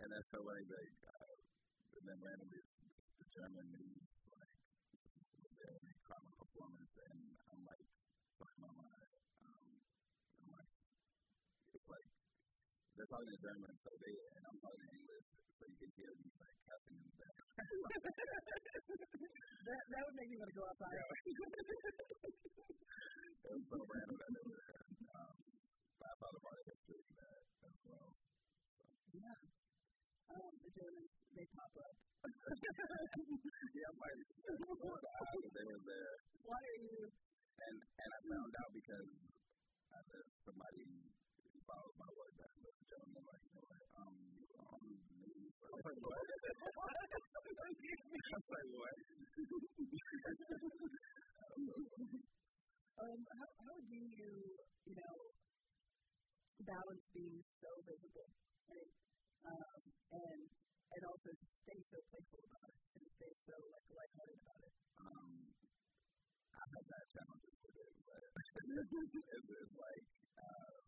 then so like then randomly the German news like was there and they caught my performance and I'm like talking about I'm like it's like they're talking in German so they and I'm talking in English so you can hear me like cussing in the back. that would make me want to go outside. Yeah. It was so random that they were there. I thought about it history that as well. So. Yeah. The Germans, they pop up. Yeah, I'm like, they were there. Why are you? And I found out because somebody followed my work that was a gentleman like, you know what, you're on the news. I was like, what? I was like, what? How do you know, balance being so visible, right? And also stay so playful about it and stay so like lighthearted about it. I have that challenges with it, but it's like